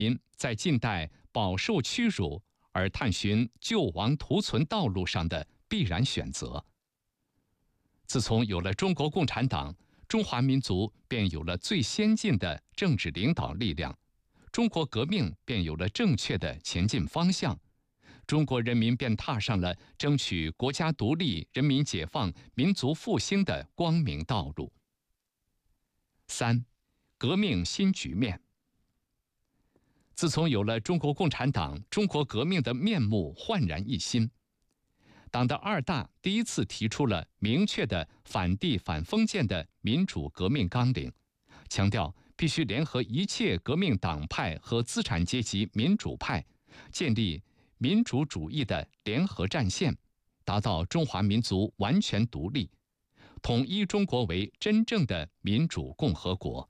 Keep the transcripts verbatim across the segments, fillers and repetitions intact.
民在近代饱受屈辱而探寻救亡图存道路上的必然选择。自从有了中国共产党，中华民族便有了最先进的政治领导力量，中国革命便有了正确的前进方向，中国人民便踏上了争取国家独立、人民解放、民族复兴的光明道路。三、革命新局面。自从有了中国共产党，中国革命的面目焕然一新。党的二大第一次提出了明确的反帝反封建的民主革命纲领，强调必须联合一切革命党派和资产阶级民主派，建立民主主义的联合战线，达到中华民族完全独立，统一中国为真正的民主共和国。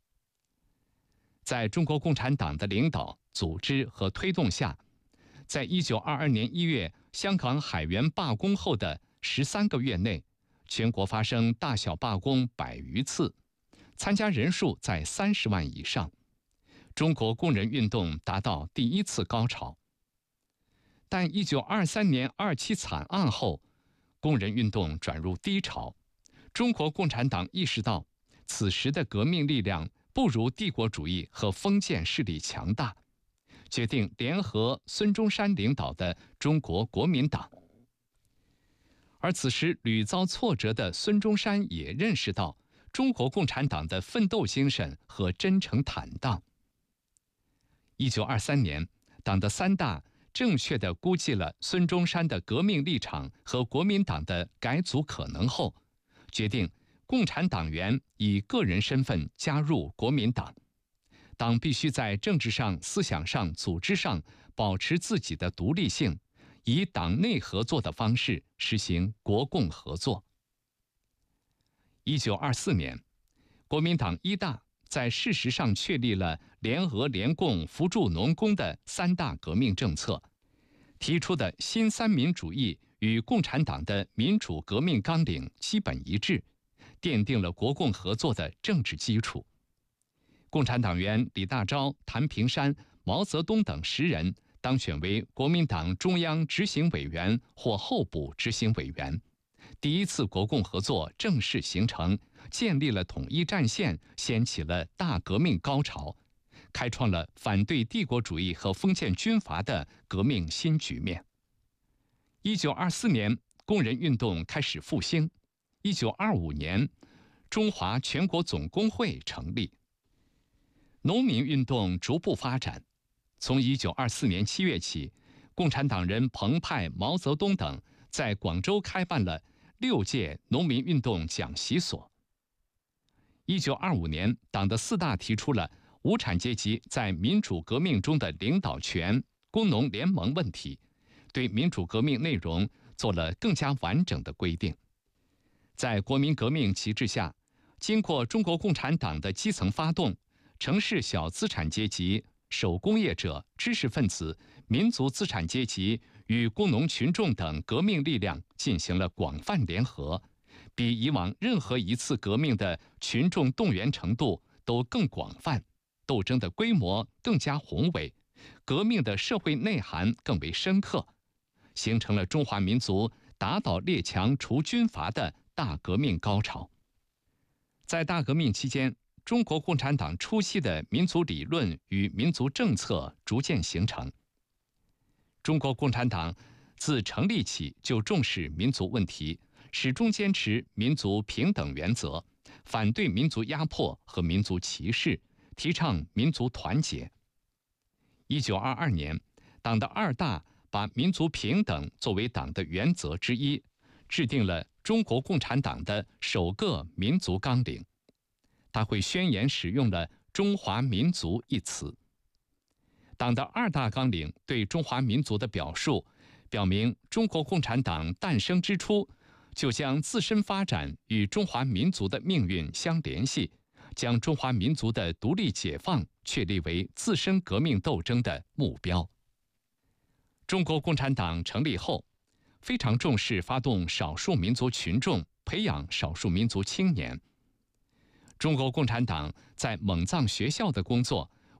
在中国共产党的领导、组织和推动下，在一九二二年一月香港海员罢工后的十三个月内，全国发生大小罢工百余次，参加人数在三十万以上，中国工人运动达到第一次高潮。但一九二三年二七惨案后，工人运动转入低潮，中国共产党意识到此时的革命力量不如帝国主义和封建势力强大，决定联合孙中山领导的中国国民党。而此时屡遭挫折的孙中山也认识到中国共产党的奋斗精神和真诚坦荡。一九二三年，党的三大正确地估计了孙中山的革命立场和国民党的改组可能后，决定共产党员以个人身份加入国民党，党必须在政治上、思想上、组织上保持自己的独立性，以党内合作的方式实行国共合作。一九二四年，国民党一大在事实上确立了联俄联共扶助农工的三大革命政策，提出的新三民主义与共产党的民主革命纲领基本一致，奠定了国共合作的政治基础。共产党员李大钊、谭平山、毛泽东等十人当选为国民党中央执行委员或候补执行委员，第一次国共合作正式形成，建立了统一战线，掀起了大革命高潮，开创了反对帝国主义和封建军阀的革命新局面。一九二四年，工人运动开始复兴。一九二五年，中华全国总工会成立。农民运动逐步发展，从一九二四年七月起，共产党人彭湃、毛泽东等在广州开办了六届农民运动讲习所。一九二五年，党的四大提出了无产阶级在民主革命中的领导权、工农联盟问题，对民主革命内容做了更加完整的规定。在国民革命旗帜下，经过中国共产党的基层发动，城市小资产阶级、手工业者、知识分子、民族资产阶级与工农群众等革命力量进行了广泛联合，比以往任何一次革命的群众动员程度都更广泛，斗争的规模更加宏伟，革命的社会内涵更为深刻，形成了中华民族打倒列强、除军阀的大革命高潮。在大革命期间，中国共产党初期的民族理论与民族政策逐渐形成。中国共产党自成立起就重视民族问题，始终坚持民族平等原则，反对民族压迫和民族歧视，提倡民族团结。一九二二年，党的二大把民族平等作为党的原则之一，制定了中国共产党的首个民族纲领。大会宣言使用了“中华民族”一词。党的二大纲领对中华民族的表述，表明中国共产党诞生之初就将自身发展与中华民族的命运相联系，将中华民族的独立解放确立为自身革命斗争的目标。中国共产党成立后，非常重视发动少数民族群众，培养少数民族青年。中国共产党在蒙藏学校的工作，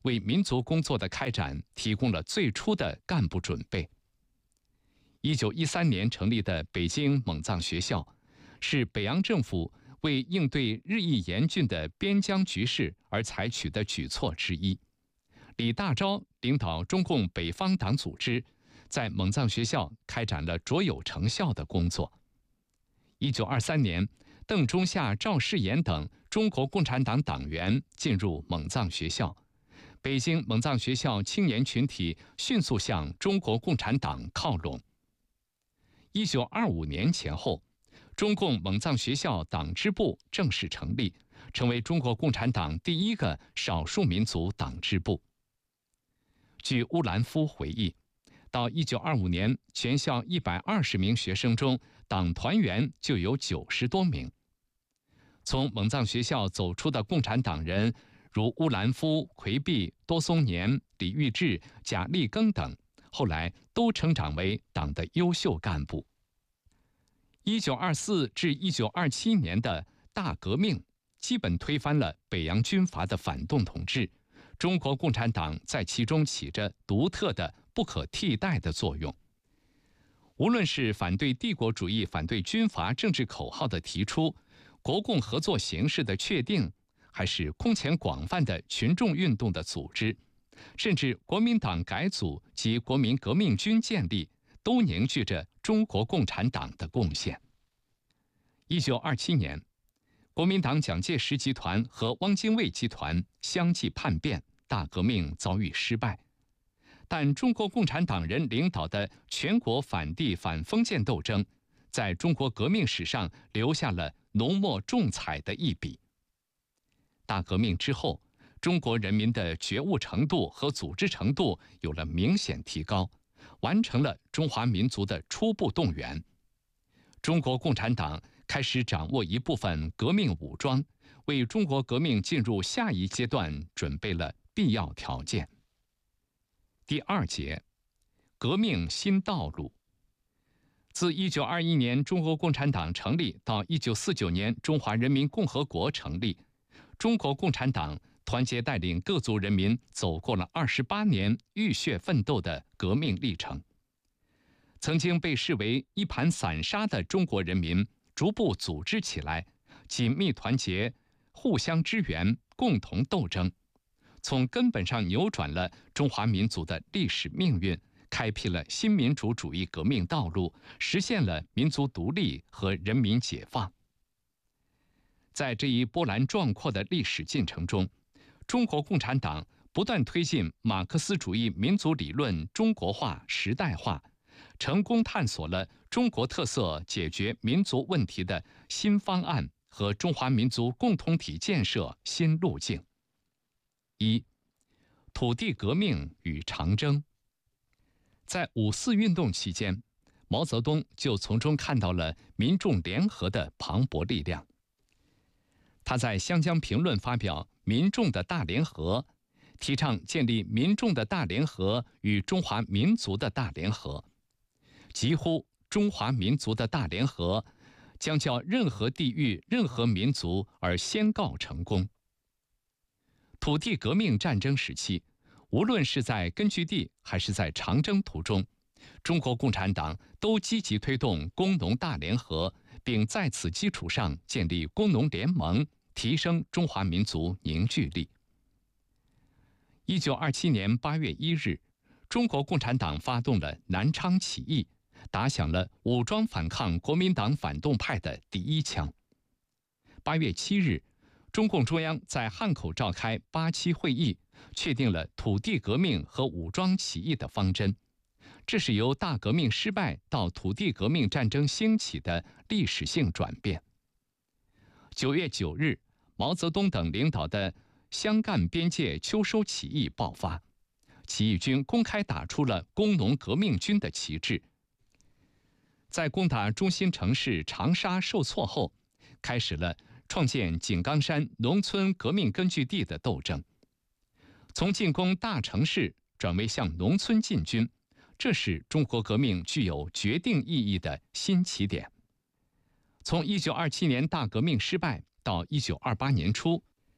为民族工作的开展提供了最初的干部准备。一九一三年成立的北京蒙藏学校，是北洋政府为应对日益严峻的边疆局势而采取的举措之一。李大钊领导中共北方党组织，在蒙藏学校开展了卓有成效的工作。一九二三年，邓中夏、赵世炎等中国共产党党员进入蒙藏学校，北京蒙藏学校青年群体迅速向中国共产党靠拢。一九二五年前后，中共蒙藏学校党支部正式成立，成为中国共产党第一个少数民族党支部。据乌兰夫回忆，到一九二五年，全校一百二十名学生中，党团员就有九十多名。从蒙藏学校走出的共产党人，如乌兰夫、奎弼、多松年、李玉志、贾立庚等，后来都成长为党的优秀干部。一九二四至一九二七年的大革命，基本推翻了北洋军阀的反动统治，中国共产党在其中起着独特的、不可替代的作用。无论是反对帝国主义、反对军阀政治口号的提出，国共合作形势的确定，还是空前广泛的群众运动的组织，甚至国民党改组及国民革命军建立，都凝聚着中国共产党的贡献。一九二七年，国民党蒋介石集团和汪精卫集团相继叛变，大革命遭遇失败。但中国共产党人领导的全国反帝反封建斗争，在中国革命史上留下了浓墨重彩的一笔。大革命之后，中国人民的觉悟程度和组织程度有了明显提高，完成了中华民族的初步动员。中国共产党开始掌握一部分革命武装，为中国革命进入下一阶段准备了必要条件。第二节，革命新道路。自一九二一年中国共产党成立到一九四九年中华人民共和国成立，中国共产党团结带领各族人民走过了二十八年浴血奋斗的革命历程。曾经被视为一盘散沙的中国人民逐步组织起来，紧密团结，互相支援，共同斗争，从根本上扭转了中华民族的历史命运，开辟了新民主主义革命道路，实现了民族独立和人民解放。在这一波澜壮阔的历史进程中，中国共产党不断推进马克思主义民族理论中国化、时代化，成功探索了中国特色解决民族问题的新方案和中华民族共同体建设新路径。一、土地革命与长征。在五四运动期间，毛泽东就从中看到了民众联合的磅礴力量。他在《湘江评论》发表《民众的大联合》，提倡建立民众的大联合与中华民族的大联合，疾呼中华民族的大联合将叫任何地域、任何民族而宣告成功。土地革命战争时期，无论是在根据地还是在长征途中，中国共产党都积极推动工农大联合，并在此基础上建立工农联盟，提升中华民族凝聚力。一九二七年八月一日，中国共产党发动了南昌起义，打响了武装反抗国民党反动派的第一枪。八月七日，中共中央在汉口召开八七会议，确定了土地革命和武装起义的方针。这是由大革命失败到土地革命战争兴起的历史性转变。九月九日，毛泽东等领导的湘赣边界秋收起义爆发，起义军公开打出了工农革命军的旗帜。在攻打中心城市长沙受挫后，开始了创建井冈山农村革命根据地的斗争。从进攻大城市转为向农村进军，这是中国革命具有决定意义的新起点。从一九二七年大革命失败到一九二八年初，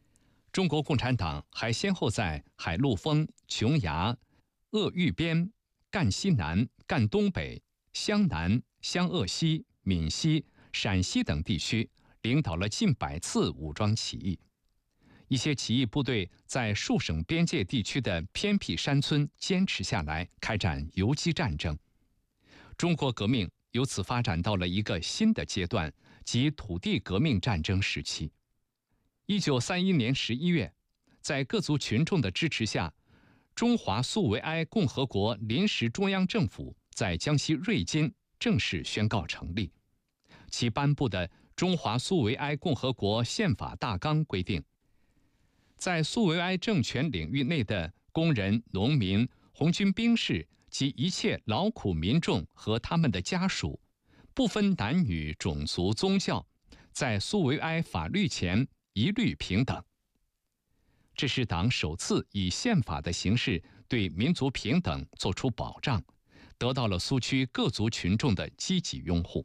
中国共产党还先后在海陆丰、琼崖、鄂豫边、赣西南、赣东北、湘南、湘鄂西、闽西、陕西等地区领导了近百次武装起义。一些起义部队在数省边界地区的偏僻山村坚持下来，开展游击战争。中国革命由此发展到了一个新的阶段，即土地革命战争时期。一九三一年十一月，在各族群众的支持下，中华苏维埃共和国临时中央政府在江西瑞金正式宣告成立。其颁布的《中华苏维埃共和国宪法大纲》规定，在苏维埃政权领域内的工人、农民、红军兵士及一切劳苦民众和他们的家属，不分男女、种族、宗教，在苏维埃法律前一律平等。这是党首次以宪法的形式对民族平等作出保障，得到了苏区各族群众的积极拥护。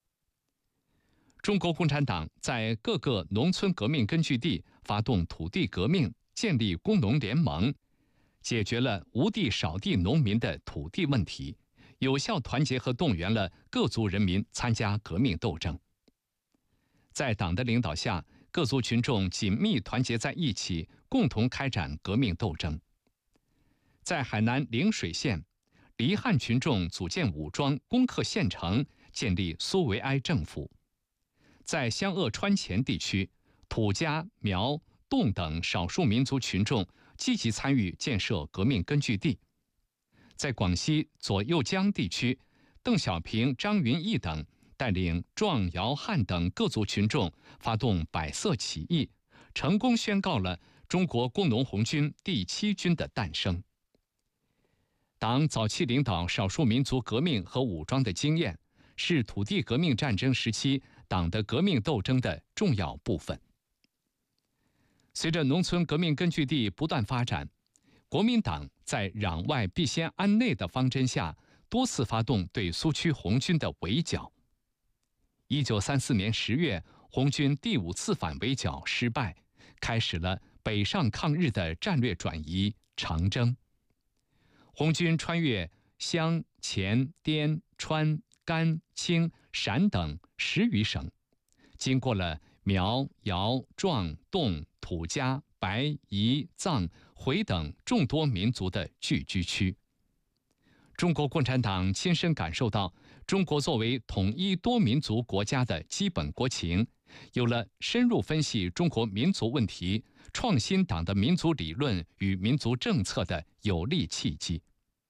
中国共产党在各个农村革命根据地发动土地革命，建立工农联盟，解决了无地少地农民的土地问题，有效团结和动员了各族人民参加革命斗争。在党的领导下，各族群众紧密团结在一起，共同开展革命斗争。在海南陵水县，黎汉群众组建武装，攻克县城，建立苏维埃政府。在湘鄂川黔地区，土家、苗、侗等少数民族群众积极参与建设革命根据地。在广西左右江地区，邓小平、张云逸等带领壮、瑶、汉等各族群众发动百色起义，成功宣告了中国工农红军第七军的诞生。党早期领导少数民族革命和武装的经验，是土地革命战争时期党的革命斗争的重要部分。随着农村革命根据地不断发展，国民党在攘外必先安内的方针下，多次发动对苏区红军的围剿。一九三四年十月，红军第五次反围剿失败，开始了北上抗日的战略转移长征。红军穿越湘、黔、滇、川、甘、青、陕等十余省，经过了苗、瑶、壮、侗、土家、白、彝、藏、回等众多民族的聚居区。中国共产党亲身感受到中国作为统一多民族国家的基本国情，有了深入分析中国民族问题、创新党的民族理论与民族政策的有力契机。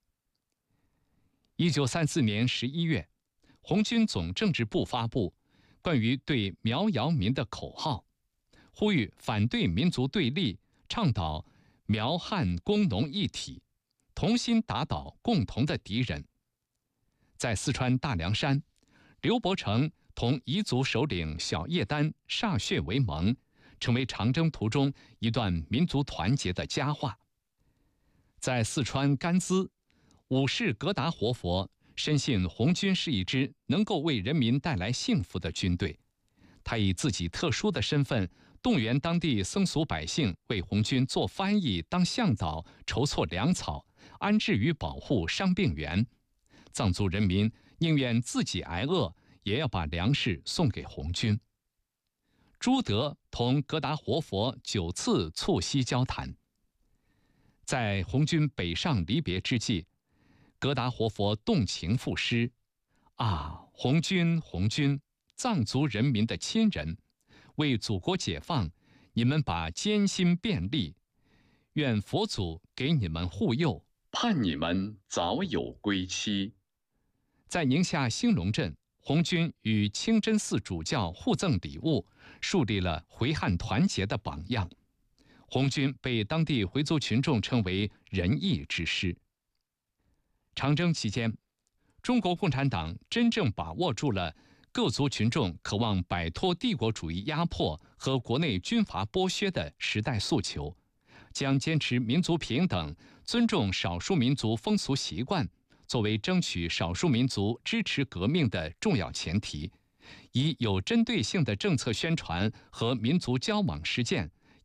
一九三四年十一月，红军总政治部发布关于对苗瑶民的口号，呼吁反对民族对立，倡导苗汉工农一体，同心打倒共同的敌人。在四川大凉山，刘伯承同彝族首领小叶丹歃血为盟，成为长征途中一段民族团结的佳话。在四川甘孜，武士格达活佛深信红军是一支能够为人民带来幸福的军队，他以自己特殊的身份动员当地僧俗百姓为红军做翻译、当向导、筹措粮草、安置与保护伤病员。藏族人民宁愿自己挨饿，也要把粮食送给红军。朱德同格达活佛九次促膝交谈。在红军北上离别之际，格达活佛动情赋诗：啊，红军，红军，藏族人民的亲人，为祖国解放，你们把艰辛便利，愿佛祖给你们护佑， 盼你们早有归期。 在宁夏兴隆镇，红军与清真寺主教互赠礼物，树立了回汉团结的榜样。红军被当地回族群众称为仁义之师。长征期间，中国共产党真正把握住了各族群众渴望摆脱帝国主义压迫和国内军阀剥削的时代诉求，将坚持民族平等、尊重少数民族风俗习惯作为争取少数民族支持革命的重要前提，以有针对性的政策宣传和民族交往实践，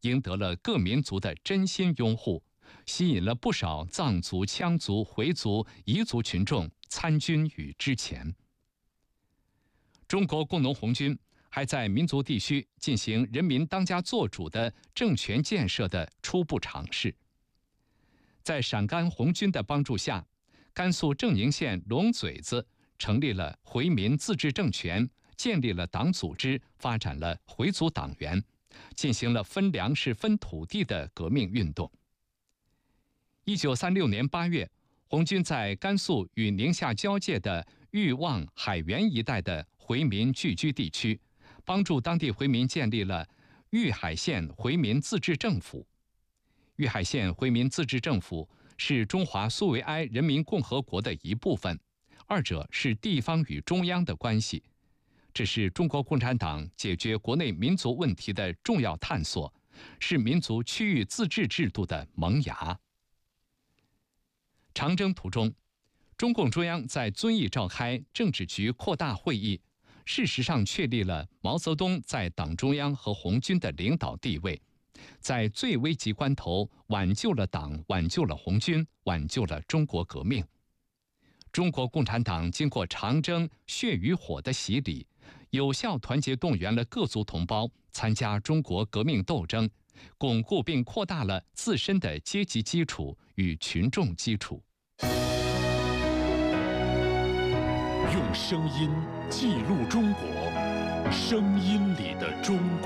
赢得了各民族的真心拥护，吸引了不少藏族、羌族、回族、彝族群众参军与之前。中国工农红军还在民族地区进行人民当家作主的政权建设的初步尝试。在陕甘红军的帮助下，甘肃正宁县龙嘴子成立了回民自治政权，建立了党组织，发展了回族党员，进行了分粮食、分土地的革命运动。一九三六年八月，红军在甘肃与宁夏交界的裕旺、海原一带的回民聚居地区，帮助当地回民建立了裕海县回民自治政府。裕海县回民自治政府是中华苏维埃人民共和国的一部分，二者是地方与中央的关系。这是中国共产党解决国内民族问题的重要探索，是民族区域自治制度的萌芽。长征途中，中共中央在遵义召开政治局扩大会议，事实上确立了毛泽东在党中央和红军的领导地位，在最危急关头挽救了党，挽救了红军，挽救了中国革命。中国共产党经过长征血与火的洗礼，有效团结动员了各族同胞参加中国革命斗争，巩固并扩大了自身的阶级基础与群众基础。 用声音记录中国，声音里的中国。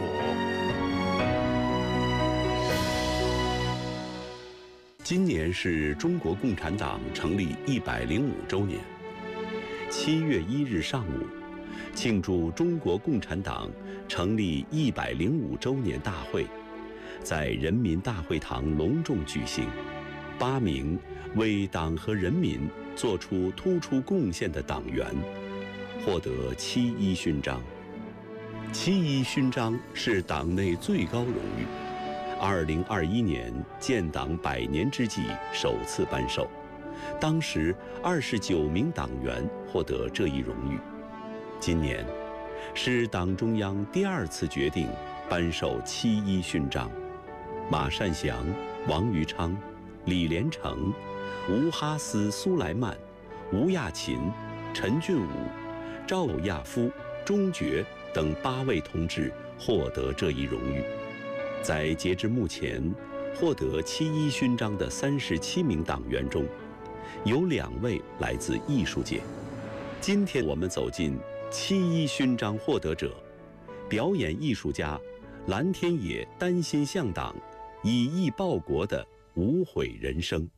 今年是中国共产党成立一百零五周年。七月一日上午，庆祝中国共产党成立一百零五周年大会在人民大会堂隆重举行。八名为党和人民做出突出贡献的党员获得七一勋章。七一勋章是党内最高荣誉，二零二一年建党百年之际首次颁授，当时二十九名党员获得这一荣誉。今年是党中央第二次决定颁授七一勋章，马善祥、王余昌、李连成、吴哈斯·苏莱曼、吴亚勤、陈俊武、赵亚夫、钟觉等八位同志获得这一荣誉。在截至目前获得七一勋章的三十七名党员中，有两位来自艺术界。今天我们走进七一勋章获得者，表演艺术家蓝天野丹心向党，以艺报国的无悔人生。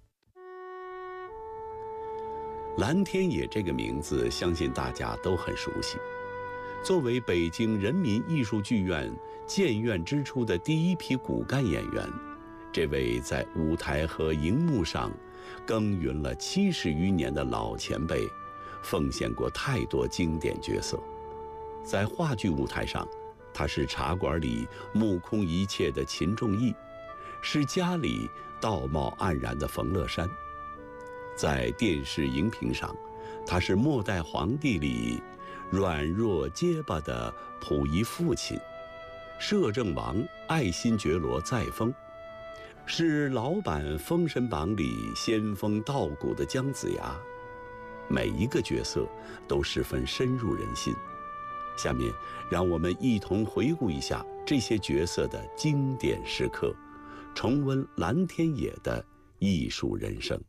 蓝天野这个名字，相信大家都很熟悉。作为北京人民艺术剧院建院之初的第一批骨干演员，这位在舞台和荧幕上耕耘了七十余年的老前辈，奉献过太多经典角色。在话剧舞台上，他是茶馆里目空一切的秦仲义，是家里道貌岸然的冯乐山。在电视荧屏上，他是末代皇帝里软弱结巴的溥仪父亲，摄政王爱新觉罗载沣，是老版《封神榜》里仙风道骨的姜子牙。每一个角色都十分深入人心。下面让我们一同回顾一下这些角色的经典时刻，重温蓝天野的艺术人生。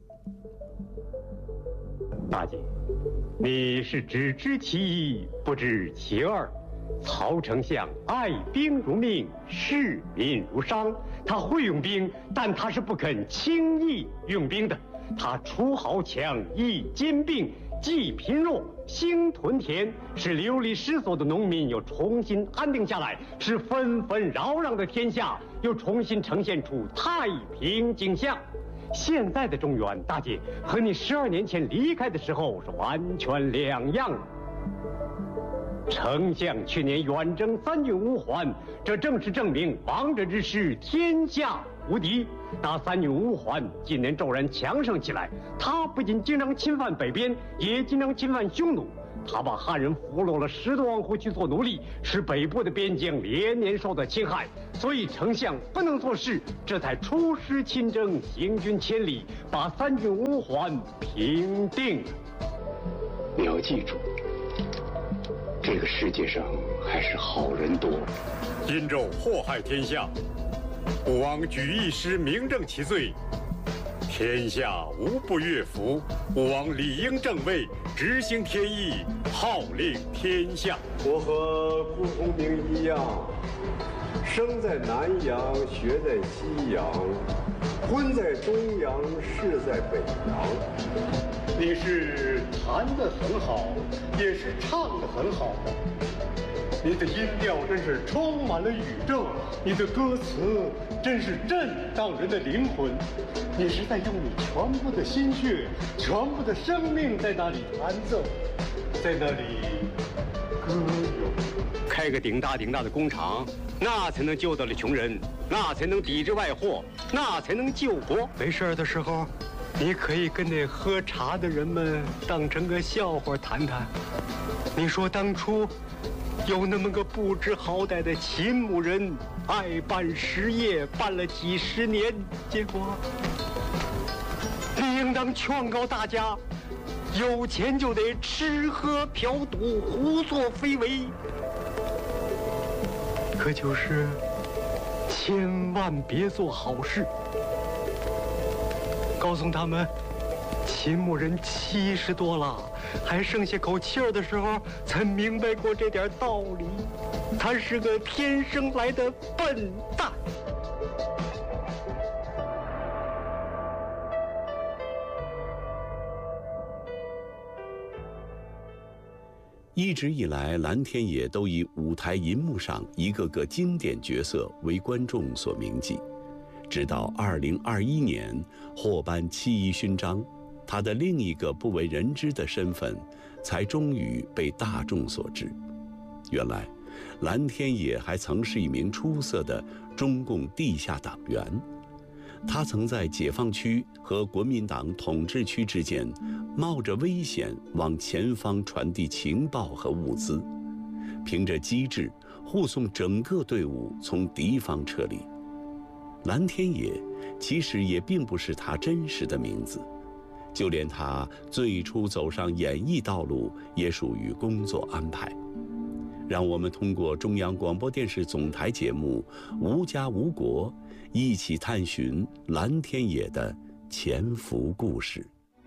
大姐，你是只知其一，不知其二。曹丞相爱兵如命，视民如商。他会用兵，但他是不肯轻易用兵的。他除豪强，抑兼并，济贫弱，兴屯田，使流离失所的农民又重新安定下来，使纷纷扰攘的天下又重新呈现出太平景象。现在的中原，大姐和你十二年前离开的时候是完全两样了。丞相去年远征三郡五环，这正是证明王者之师天下无敌。那三郡五环今年骤然强盛起来，他不仅经常侵犯北边，也经常侵犯匈奴。 他把汉人俘虏了十多万户去做奴隶，使北部的边疆连年受到侵害，所以丞相不能做事，这才出师亲征，行军千里，把三郡乌桓平定了。 你要记住，这个世界上还是好人多。 殷纣祸害天下，武王举一师明正其罪，天下无不悦服。武王理应正位，执行天意，号令天下。 我和顾鸿明一样，生在南阳，学在西阳，婚在东阳，事在北阳。 你是弹得很好，也是唱得很好的。你的音调真是充满了宇宙，你的歌词真是震荡人的灵魂。你是在用你全部的心血、全部的生命在那里弹奏，在那里歌咏。 开个顶大顶大的工厂，那才能救得了穷人，那才能抵制外祸，那才能救国。没事的时候，你可以跟那喝茶的人们当成个笑话谈谈。你说当初有那么个不知好歹的秦母人，爱办实业，办了几十年，结果你应当劝告大家，有钱就得吃喝嫖赌，胡作非为，可就是千万别做好事。告诉他们，秦牧人七十多了，还剩下口气儿的时候，才明白过这点道理。他是个天生来的笨蛋。 一直以来，蓝天野都以舞台银幕上一个个经典角色为观众所铭记。直到二零二一年获颁七一勋章，他的另一个不为人知的身份才终于被大众所知。原来，蓝天野还曾是一名出色的中共地下党员。他曾在解放区和国民党统治区之间冒着危险往前方传递情报和物资，凭着机智护送整个队伍从敌方撤离。蓝天野其实也并不是他真实的名字，就连他最初走上演艺道路也属于工作安排。让我们通过中央广播电视总台节目《无家无国》，一起探寻蓝天野的潜伏故事。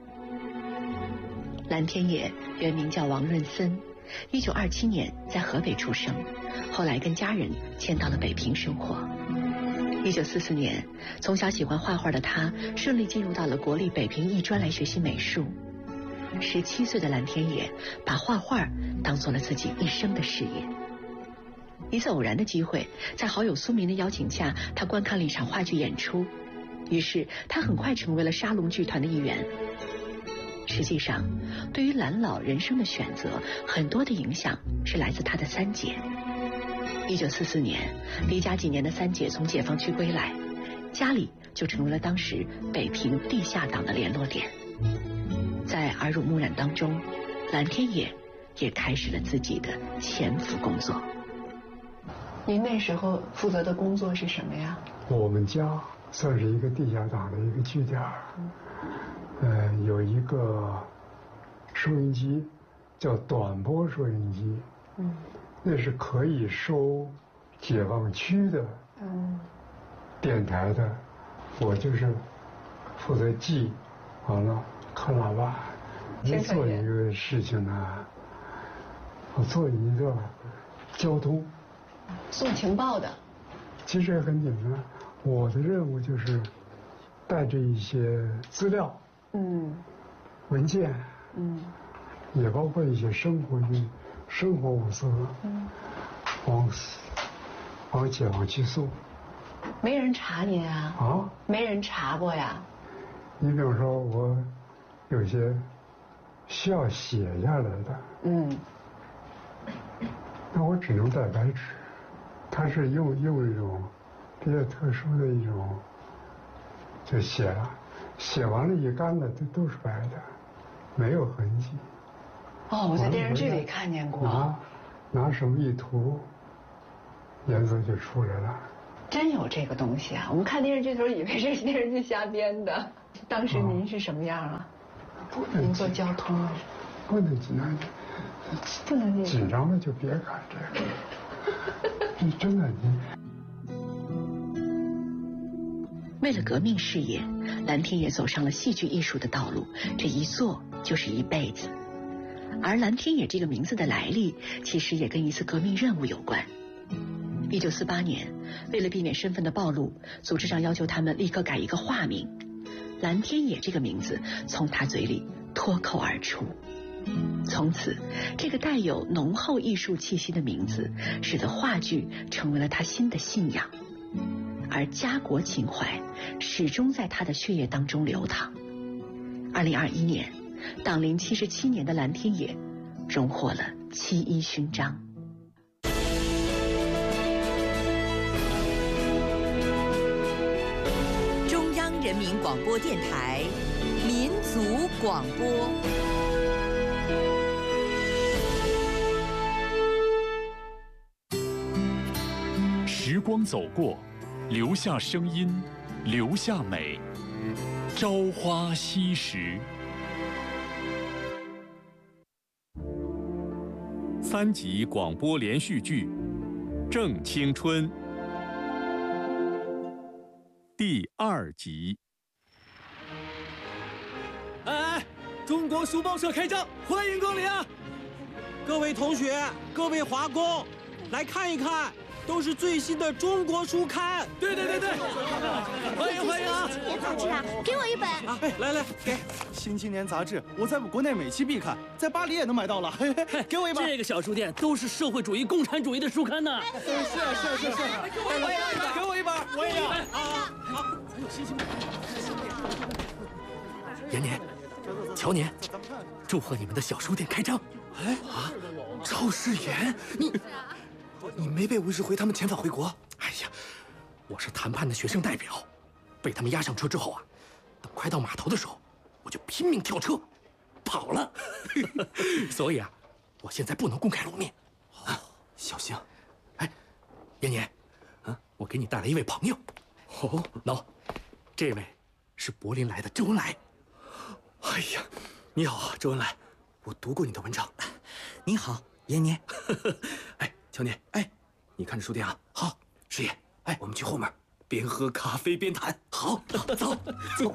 蓝天野原名叫王润森，一九二七年在河北出生，后来跟家人迁到了北平生活。一九四四年，从小喜欢画画的他顺利进入到了国立北平艺专来学习美术。十七岁的蓝天野把画画当做了自己一生的事业。一次偶然的机会，在好友苏明的邀请下，他观看了一场话剧演出，于是他很快成为了沙龙剧团的一员。实际上，对于蓝老人生的选择，很多的影响是来自他的三姐。一九四四年，离家几年的三姐从解放区归来，家里就成为了当时北平地下党的联络点。在耳濡目染当中，蓝天野也开始了自己的潜伏工作。您那时候负责的工作是什么呀？ 我们家算是一个地下党的一个据点，呃，有一个收音机，叫短波收音机，嗯，那是可以收解放区的电台的，我就是负责记，完了看喇叭。没做一个事情呢，我做一个交通。 送情报的。 其实也很简单，我的任务就是带着一些资料，嗯，文件，嗯，也包括一些生活的生活物资，嗯，往往解放区送。 没人查您啊？啊？没人查过呀？ 你比如说，我有些需要写下来的，嗯，那我只能带白纸。他是用用一种比较特殊的一种，就写了，写完了一干了，都都是白的，没有痕迹。 哦，我在电视剧里看见过。 拿拿手一涂，颜色就出来了。 真有这个东西啊！我们看电视剧的时候以为这是电视剧瞎编的。当时您是什么样啊？ 不能您做交通啊？ 不能紧张， 不能紧张了就别看这个。你真的你。 为了革命事业，蓝天野走上了戏剧艺术的道路，这一做就是一辈子。而蓝天野这个名字的来历，其实也跟一次革命任务有关。一九四八年，为了避免身份的暴露，组织长要求他们立刻改一个化名，蓝天野这个名字从他嘴里脱口而出。从此，这个带有浓厚艺术气息的名字，使得话剧成为了他新的信仰。而家国情怀始终在他的血液当中流淌。二零二一年，党龄七十七年的蓝天野荣获了七一勋章。 中央人民广播电台民族广播。 时光走过，留下声音，留下美。朝花夕拾。三集广播连续剧《正青春》第二集。 哎，中国书报社开张，欢迎光临啊！各位同学，各位华工，来看一看。都是最新的中国书刊，对对对对，欢迎欢迎啊！ 青年杂志啊，给我一本啊！哎，来来给。 新青年杂志，我在国内每期必看，在巴黎也能买到了。嘿嘿，给我一本。 这个小书店都是社会主义、共产主义的书刊呢。 是是是是是，我也要一本，给我一本，我也要。 啊好，还有新新延年、乔年，祝贺你们的小书店开张。 哎啊，赵世炎，你。你没被吴世辉他们遣返回国？ 哎呀，我是谈判的学生代表，被他们押上车之后啊，等快到码头的时候，我就拼命跳车，跑了。所以啊，我现在不能公开露面。 啊，小心。 哎，延年，啊，我给你带来一位朋友。哦，喏，这位是柏林来的周恩来。 哎呀，你好啊，周恩来，我读过你的文章。 你好，延年。 哎。乔年，哎，你看着书店啊。 好， 师爷，哎，我们去后面，边喝咖啡边谈。 好，走走。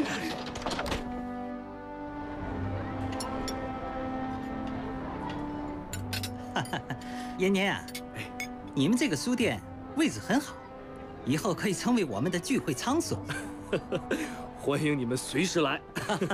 延年啊，哎，你们这个书店位置很好，以后可以成为我们的聚会场所。 欢迎你们随时来。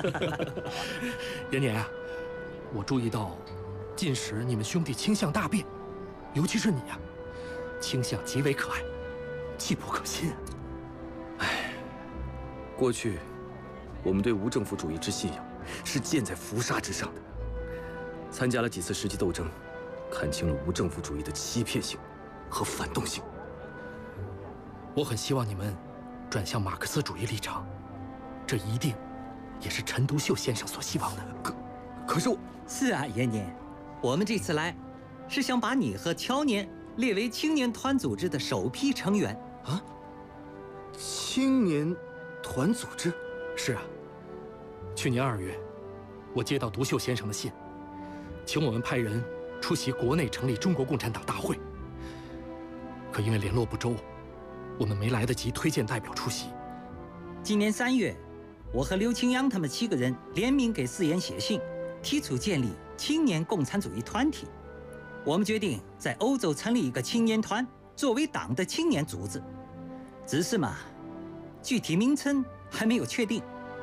延年啊，我注意到，近时你们兄弟倾向大变。尤其是你呀、啊，倾向极为可爱，气不可心。 哎，过去我们对无政府主义之信仰是建在浮沙之上的。参加了几次实际斗争，看清了无政府主义的欺骗性和反动性。 我很希望你们转向马克思主义立场，这一定也是陈独秀先生所希望的。 可可是我…… 是啊，延年，我们这次来。是想把你和乔年列为青年团组织的首批成员啊！青年团组织？ 是啊。去年二月，我接到独秀先生的信，请我们派人出席国内成立中国共产党大会。可因为联络不周，我们没来得及推荐代表出席。 今年三月，我和刘清央他们七个人联名给四眼写信，提出建立青年共产主义团体。我们决定在欧洲成立一个青年团，作为党的青年组织。只是嘛，具体名称还没有确定。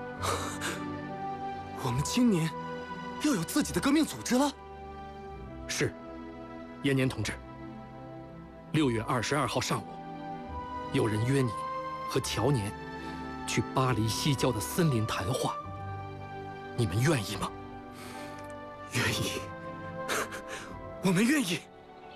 我们青年要有自己的革命组织了？ 是，延年同志。六月二十二号上午，有人约你和乔年去巴黎西郊的森林谈话。你们愿意吗？ 愿意。我们愿意。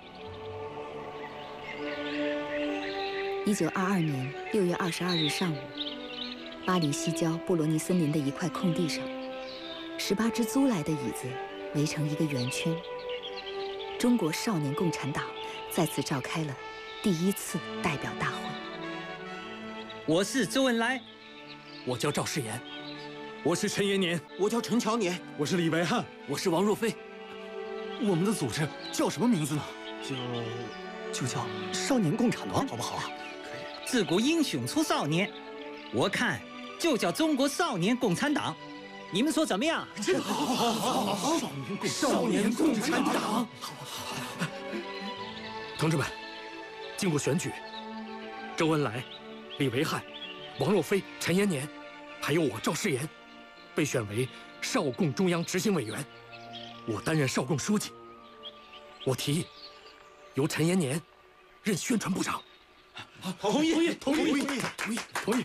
一九二二年六月二十二日上午，巴黎西郊布罗尼森林的一块空地上，十八只租来的椅子围成一个圆圈。中国少年共产党再次召开了第一次代表大会。 我是周恩来， 我叫赵世炎，我是陈延年， 我叫陈乔年， 我是李维汉， 我是王若飞。 我们的组织叫什么名字呢？ 就就叫少年共产党，好不好啊？ 可以。自古英雄出少年，我看就叫中国少年共产党。你们说怎么样？ 好，好，好，好，少年共少年共产党。好，好。 同志们，经过选举，周恩来、李维汉、王若飞、陈延年，还有我赵世炎，被选为少共中央执行委员。我担任少共书记。我提议由陈延年任宣传部长。 同意，同意， 同意，同意，同意。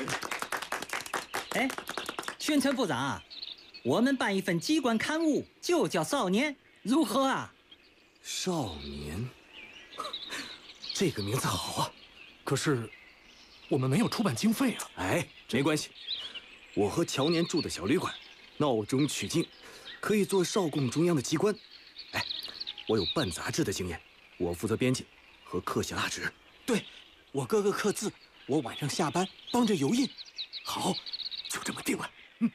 哎，宣传部长啊，我们办一份机关刊物，就叫《少年》，如何啊？ 少年，这个名字好啊。 可是我们没有出版经费啊。 哎，没关系，我和乔年住的小旅馆，闹中取静。可以做少共中央的机关。哎，我有办杂志的经验，我负责编辑和刻写蜡纸。 对，我哥哥刻字，我晚上下班帮着油印。 好，就这么定了。嗯。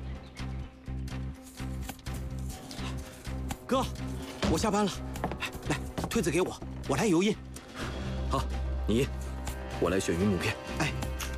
哥，我下班了，来，推子给我，我来油印。 好，你印，我来选云母片。 哎。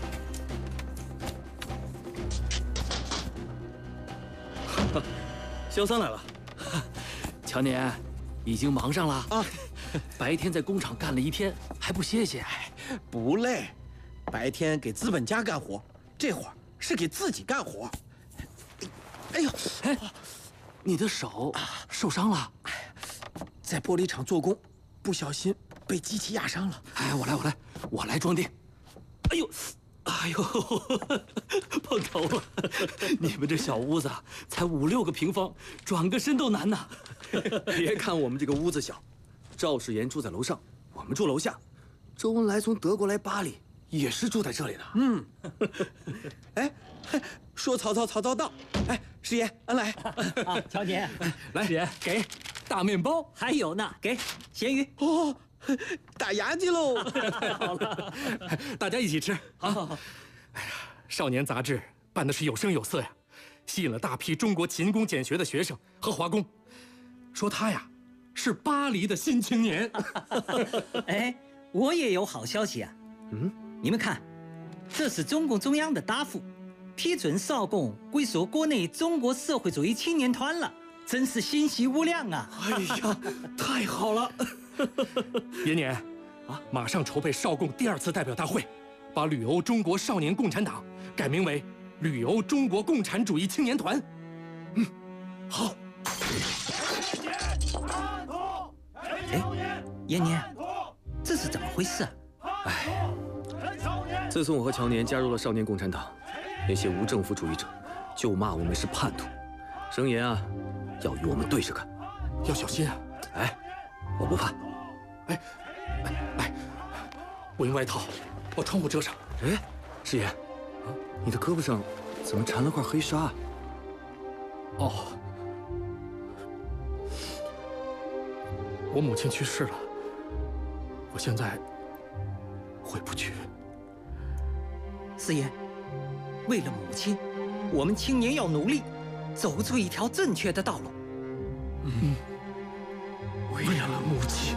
肖三来了， 乔年，已经忙上了啊！白天在工厂干了一天，还不歇歇？ 不累，白天给资本家干活，这会儿是给自己干活。哎呦， 哎，你的手受伤了？ 在玻璃厂做工，不小心被机器压伤了。 哎，我来，我来，我来装订。哎呦！哎呦，碰头了！你们这小屋子才五六个平方，转个身都难呐。 别看我们这个屋子小，赵世炎住在楼上，我们住楼下。周恩来从德国来巴黎，也是住在这里的。 嗯。哎，说曹操，曹操到。哎，师爷，恩来。 啊，乔年， 来，师爷给大面包， 还有呢，给咸鱼。 哦。打牙祭喽！ 太好了，大家一起吃啊！哎呀，少年杂志办的是有声有色呀，吸引了大批中国勤工俭学的学生和华工，说他呀是巴黎的新青年。 哎，我也有好消息啊！嗯，你们看，这是中共中央的答复，批准少共归属国内中国社会主义青年团了，真是欣喜无量啊！ 哎呀，太好了！延年，啊，马上筹备少共第二次代表大会，把旅欧中国少年共产党改名为旅欧中国共产主义青年团。嗯，好。 哎，延年，这是怎么回事啊？ 哎，自从我和乔年加入了少年共产党，那些无政府主义者就骂我们是叛徒，声言啊要与我们对着干， 要小心啊！ 哎，我不怕。 哎，来，我用外套把窗户遮上。 哎，师爷，啊，你的胳膊上怎么缠了块黑纱？ 哦，我母亲去世了，我现在回不去。 师爷，为了母亲，我们青年要努力，走出一条正确的道路。 嗯，为了母亲。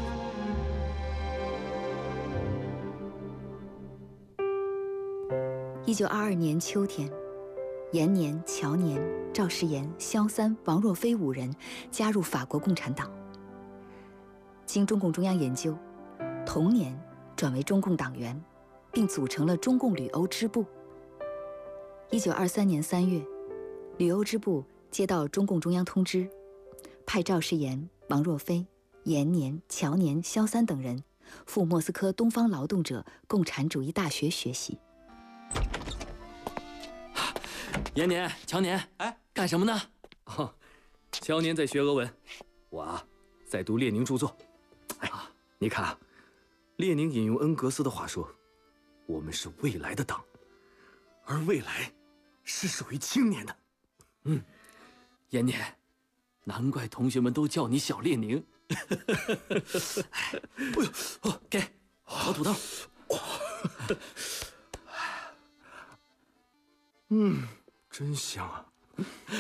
一九二二年秋天，延年、乔年、赵世炎、萧三、王若飞五人加入法国共产党。经中共中央研究，同年转为中共党员，并组成了中共旅欧支部。一九二三年三月，旅欧支部接到中共中央通知，派赵世炎、王若飞、延年、乔年、萧三等人赴莫斯科东方劳动者共产主义大学学习。 延年、乔年，哎，干什么呢？ 哦，乔年在学俄文，我啊在读列宁著作。哎，你看啊，列宁引用恩格斯的话说：“我们是未来的党，而未来是属于青年的。” 嗯，延年， 难怪同学们都叫你小列宁。哎呦，哦，给，烤土豆。嗯，真香啊！